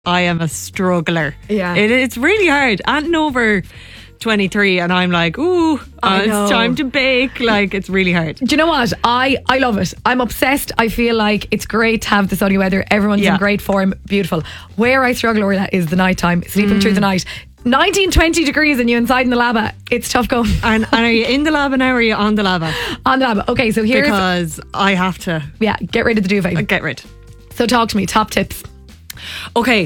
I am a struggler. Yeah. It's really hard. And over 23 and I'm like, ooh, it's time to bake. Like, it's really hard. Do you know what? I love it. I'm obsessed. I feel like it's great to have the sunny weather. Everyone's in great form. Beautiful. Where I struggle with that is the night time. Sleeping through the night. 19, 20 degrees and you inside in the lava. It's tough going. And are you in the lava now or are you on the lava? On the lava. Okay, so here's... Because I have to... Yeah, get rid of the duvet. Get rid. So talk to me. Top tips. Okay,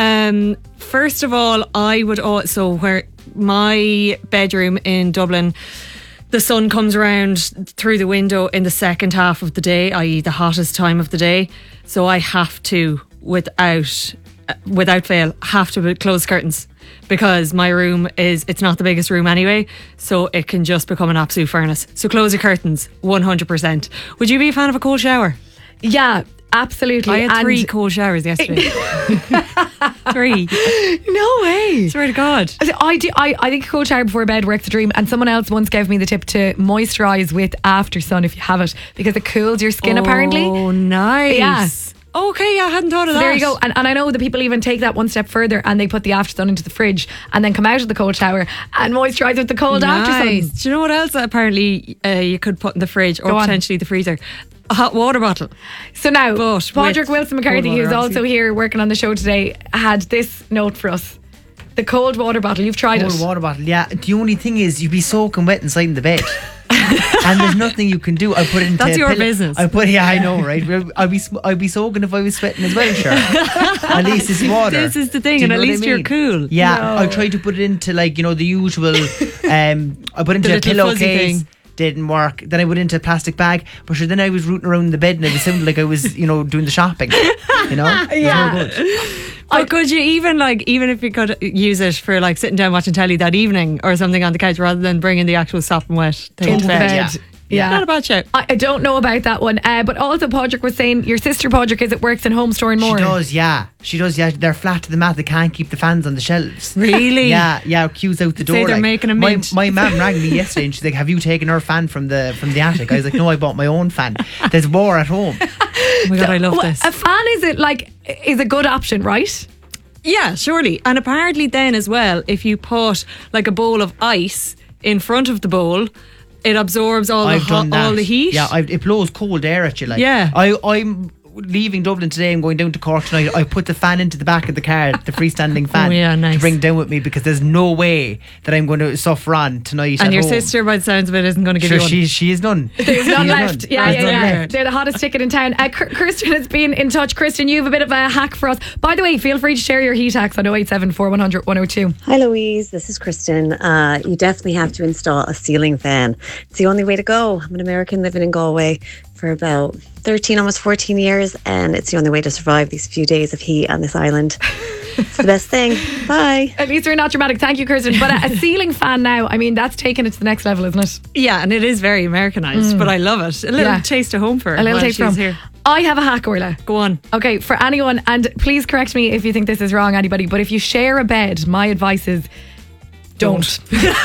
first of all, I would... So where my bedroom in Dublin, the sun comes around through the window in the second half of the day, i.e. the hottest time of the day. So I have to, without fail, have to close curtains. Because my room it's not the biggest room anyway, so it can just become an absolute furnace. So close your curtains, 100%. Would you be a fan of a cold shower? Yeah, absolutely. I had 3 cold showers yesterday. 3. No way. Swear to God. I think a cold shower before bed works a dream. And someone else once gave me the tip to moisturise with After Sun if you have it, because it cools your skin apparently. Oh, nice. Yeah. Okay, I hadn't thought of that. There you go. And I know that people even take that one step further and they put the After Sun into the fridge and then come out of the cold shower and moisturise with the cold After Sun. Do you know what else apparently you could put in the fridge or potentially the freezer? A hot water bottle. So now, Padraig Wilson McCarthy, who's also here working on the show today, had this note for us. The cold water bottle. You've tried it. Cold water bottle, yeah. The only thing is you'd be soaking wet inside in the bed. And there's nothing you can do. I put it into That's your business. I know, right? I'd be soaking if I was sweating as well, sure. At least it's water. This is the thing, and at least you're cool. Yeah, no. I tried to put it into the usual. I put it into a pillowcase. Didn't work. Then I went into a plastic bag, but sure, then I was rooting around in the bed and it sounded like I was, doing the shopping. Yeah. No good. But could you even if you could use it for sitting down watching telly that evening or something on the couch rather than bringing the actual sopping wet thing into the bed? Yeah. Not a bad shout. I don't know about that one. But also Padraig was saying your sister Padraig works in Home Store in Moore. She does, yeah. They're flat to the mat. They can't keep the fans on the shelves. Really? Yeah. Queues out the door. Say they're making a mint. My mum rang me yesterday and she's like, have you taken her fan from the attic? I was like, no, I bought my own fan. There's more at home. Oh my God, I love this. A fan is a good option, right? Yeah, surely. And apparently then as well, if you put a bowl of ice in front of the bowl, it absorbs all the heat. Yeah, it blows cold air at you. Yeah. I'm leaving Dublin today and going down to Cork tonight. I put the fan into the back of the car, the freestanding fan, nice. to bring down with me because there's no way that I'm going to suffer on tonight. And your home. Sister, by the sounds of it, isn't going to give you one. She is none. There's none left. Yeah. Left. They're the hottest ticket in town. Kirsten has been in touch. Kirsten, you have a bit of a hack for us. By the way, feel free to share your heat hacks on 087 4100 102. Hi Louise, this is Kristen. You definitely have to install a ceiling fan. It's the only way to go. I'm an American living in Galway for about 13, almost 14 years, and it's the only way to survive these few days of heat on this island. It's the best thing. Bye. At least we're not dramatic. Thank you, Kirsten. But a ceiling fan now, I mean, that's taken it to the next level, isn't it? Yeah, and it is very Americanised, but I love it. A little taste of home for her. A little taste from here. I have a hack, Orla. Go on. Okay, for anyone, and please correct me if you think this is wrong, anybody, but if you share a bed, my advice is don't.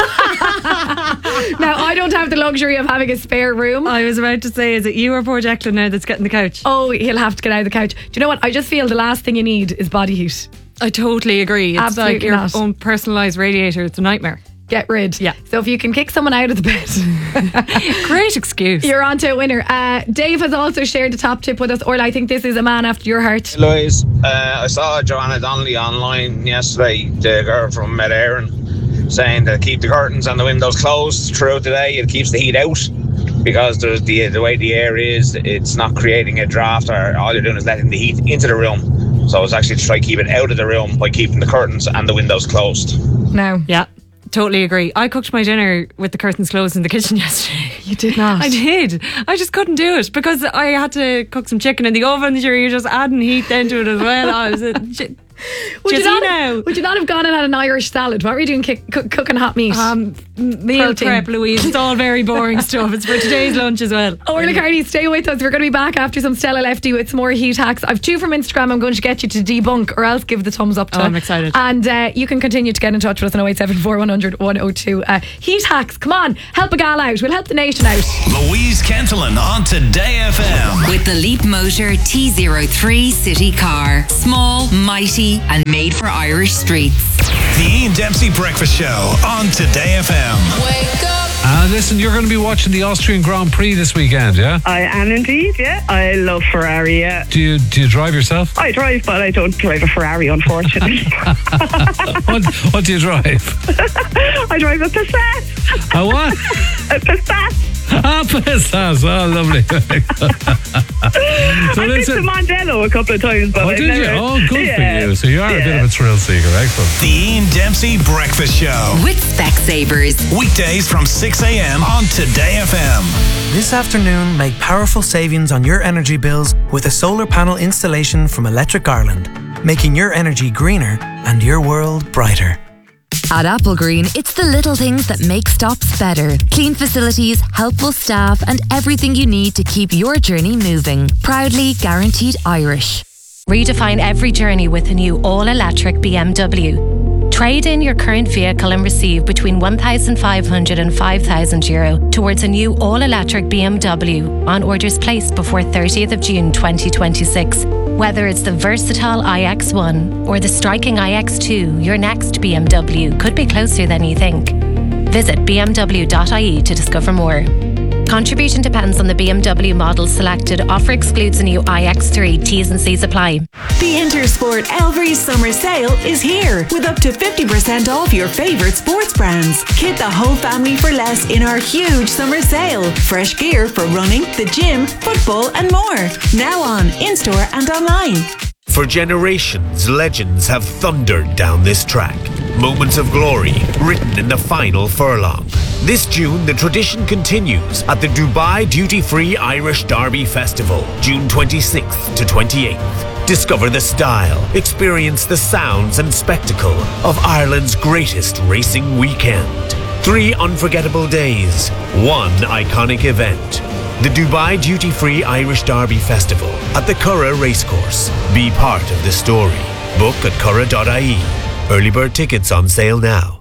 Now, I don't have the luxury of having a spare room. I was about to say, is it you or poor Declan now that's getting the couch? Oh, he'll have to get out of the couch. Do you know what? I just feel the last thing you need is body heat. I totally agree. It's Absolutely like your not. own personalised radiator. It's a nightmare. Get rid. Yeah. So if you can kick someone out of the bed. Great excuse. You're on to a winner. Dave has also shared a top tip with us. Orla, I think this is a man after your heart. Louise, I saw Joanna Donnelly online yesterday, the girl from Med Éireann, saying to keep the curtains and the windows closed throughout the day. It keeps the heat out because there's the way the air is, it's not creating a draft, or all you're doing is letting the heat into the room. So it's actually to try to keep it out of the room by keeping the curtains and the windows closed. No. Yeah. Totally agree. I cooked my dinner with the curtains closed in the kitchen yesterday. You did not? I did. I just couldn't do it because I had to cook some chicken in the oven. You're just adding heat then to it as well. I was would you not have gone and had an Irish salad? What were you doing cooking hot meat? Meal prep, Louise. It's all very boring stuff. It's for today's lunch as well. Orla Carney, stay with us. We're going to be back after some Stella Lefty with some more heat hacks. I've 2 from Instagram I'm going to get you to debunk or else give the thumbs up to. I'm excited. And you can continue to get in touch with us on 087 4100 102. Heat hacks, come on, help a gal out. We'll help the nation. information out. Louise Kentelin on Today FM. With the Leap Motor T03 City Car. Small, mighty, and made for Irish streets. The Ian Dempsey Breakfast Show on Today FM. Wake up. Listen, you're going to be watching the Austrian Grand Prix this weekend, yeah? I am indeed, yeah. I love Ferrari, yeah. Do you drive yourself? I drive, but I don't drive a Ferrari, unfortunately. What do you drive? I drive a Passat. A what? A Passat. Passat. Oh, lovely. I've been to Mondello a couple of times, but I've did never, you? Oh, good yeah, for you. So you are a bit of a thrill seeker. Excellent. The Ian Dempsey Breakfast Show. With Specsavers. Weekdays from 6 a.m. on Today FM. This afternoon, make powerful savings on your energy bills with a solar panel installation from Electric Ireland, making your energy greener and your world brighter. At Applegreen, it's the little things that make stops better. Clean facilities, helpful staff, and everything you need to keep your journey moving. Proudly guaranteed Irish. Redefine every journey with a new all-electric BMW. Trade in your current vehicle and receive between €1,500 and €5,000 towards a new all-electric BMW on orders placed before 30th of June 2026. Whether it's the versatile iX1 or the striking iX2, your next BMW could be closer than you think. Visit bmw.ie to discover more. Contribution depends on the BMW model selected. Offer excludes the new iX3. T's and C's apply. The Intersport Elvery Summer Sale is here with up to 50% off your favourite sports brands. Kit the whole family for less in our huge summer sale. Fresh gear for running, the gym, football and more. Now on, in-store and online. For generations, legends have thundered down this track. Moments of glory written in the final furlong. This June, the tradition continues at the Dubai Duty Free Irish Derby Festival, June 26th to 28th. Discover the style, experience the sounds and spectacle of Ireland's greatest racing weekend. 3 unforgettable days, 1 iconic event. The Dubai Duty Free Irish Derby Festival at the Curragh Racecourse. Be part of the story. Book at curragh.ie. Early bird tickets on sale now.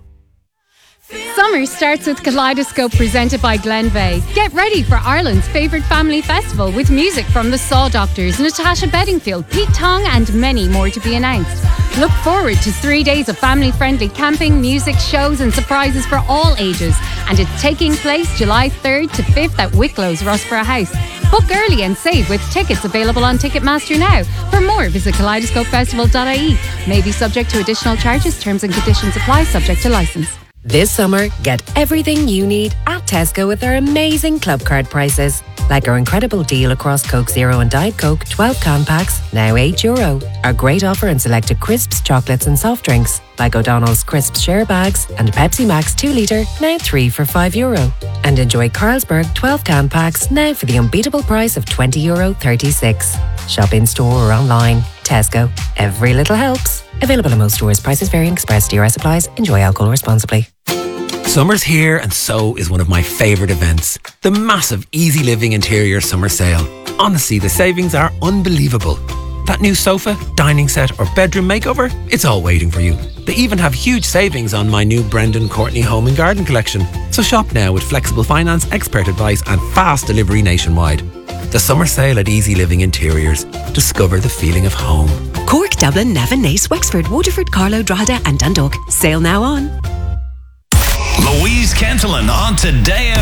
Summer starts with Kaleidoscope presented by Glenveigh. Get ready for Ireland's favourite family festival with music from the Saw Doctors, Natasha Bedingfield, Pete Tong and many more to be announced. Look forward to 3 days of family-friendly camping, music, shows and surprises for all ages. And it's taking place July 3rd to 5th at Wicklow's Rossborough House. Book early and save with tickets available on Ticketmaster now. For more, visit kaleidoscopefestival.ie. May be subject to additional charges. Terms and conditions apply, subject to licence. This summer, get everything you need at Tesco with our amazing club card prices. Like our incredible deal across Coke Zero and Diet Coke 12 can packs, now €8. Our great offer on selected crisps, chocolates and soft drinks, like O'Donnell's Crisps share bags and Pepsi Max 2 litre, now 3 for €5. And enjoy Carlsberg 12 can packs, now for the unbeatable price of €20.36. Shop in store or online. Tesco. Every little helps. Available in most stores. Prices varying. Express DRS applies. Enjoy alcohol responsibly. Summer's here and so is one of my favourite events. The massive Easy Living Interior Summer Sale. Honestly, the savings are unbelievable. That new sofa, dining set or bedroom makeover, it's all waiting for you. They even have huge savings on my new Brendan Courtney Home and Garden collection. So shop now with flexible finance, expert advice and fast delivery nationwide. The summer sale at Easy Living Interiors. Discover the feeling of home. Cork, Dublin, Navan, Naas, Wexford, Waterford, Carlow, Drogheda and Dundalk. Sale now on. Louise Kentelin on Today